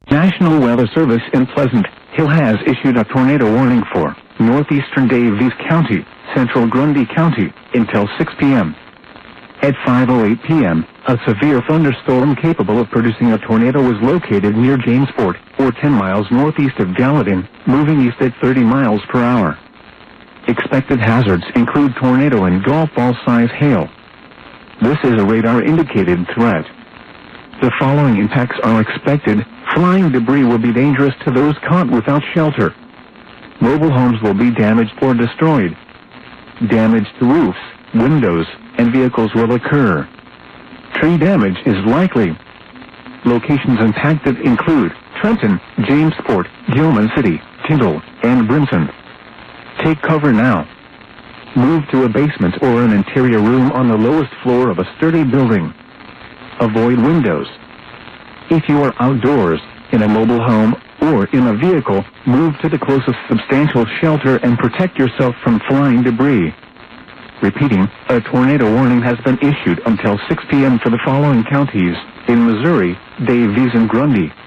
National Weather Service in Pleasant Hill has issued a tornado warning for northeastern Daviess County, central Grundy County, until 6 p.m. At 5:08 p.m., a severe thunderstorm capable of producing a tornado was located near Jamesport, or 10 miles northeast of Gallatin, moving east at 30 miles per hour. Expected hazards include tornado and golf ball-size hail. This is a radar-indicated threat. The following impacts are expected. Flying debris will be dangerous to those caught without shelter. Mobile homes will be damaged or destroyed. Damage to roofs, windows, and vehicles will occur. Tree damage is likely. Locations impacted include Trenton, Jamesport, Gilman City, Tyndall, and Brimson. Take cover now. Move to a basement or an interior room on the lowest floor of a sturdy building. Avoid windows. If you are outdoors, in a mobile home, or in a vehicle, move to the closest substantial shelter and protect yourself from flying debris. Repeating, a tornado warning has been issued until 6 p.m. for the following counties: in Missouri, Daviess and Grundy,